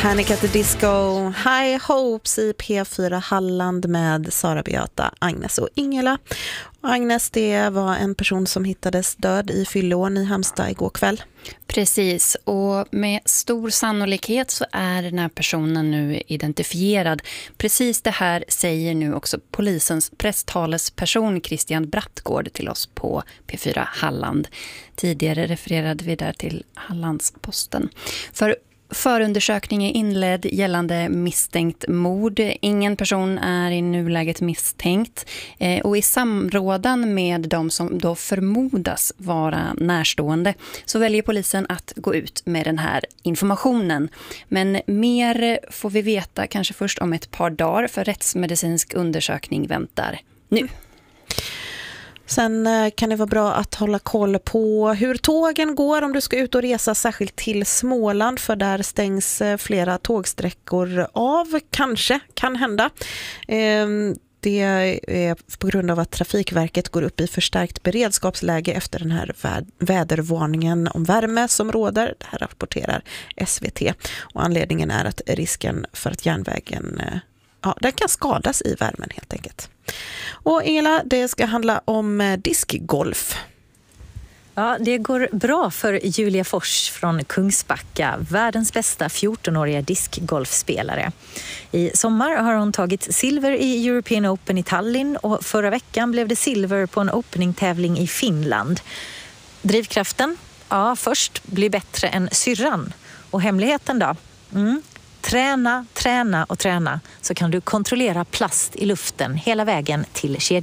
Panic at the Disco, High Hopes i P4 Halland med Sara Beata, Agnes och Ingela. Och Agnes, det var en person som hittades död i Fyllån i Halmstad igår kväll. Precis, och med stor sannolikhet så är den här personen nu identifierad. Precis det här säger nu också polisens presstalesperson Christian Brattgård till oss på P4 Halland. Tidigare refererade vi där till Hallandsposten. Förundersökning är inledd gällande misstänkt mord. Ingen person är i nuläget misstänkt. Och i samrådan med de som då förmodas vara närstående så väljer polisen att gå ut med den här informationen. Men mer får vi veta kanske först om ett par dagar, för rättsmedicinsk undersökning väntar nu. Sen kan det vara bra att hålla koll på hur tågen går om du ska ut och resa, särskilt till Småland, för där stängs flera tågsträckor av. Kan hända. Det är på grund av att Trafikverket går upp i förstärkt beredskapsläge efter den här vädervarningen om värme som råder. Det här rapporterar SVT. Och anledningen är att risken för att järnvägen den kan skadas i värmen helt enkelt. Och Ingela, det ska handla om diskgolf. Ja, det går bra för Julia Fors från Kungsbacka, världens bästa 14-åriga diskgolfspelare. I sommar har hon tagit silver i European Open i Tallinn och förra veckan blev det silver på en opening-tävling i Finland. Drivkraften? Ja, först bli bättre än syrran. Och hemligheten då? Träna, träna och träna, så kan du kontrollera plast i luften hela vägen till kedjan.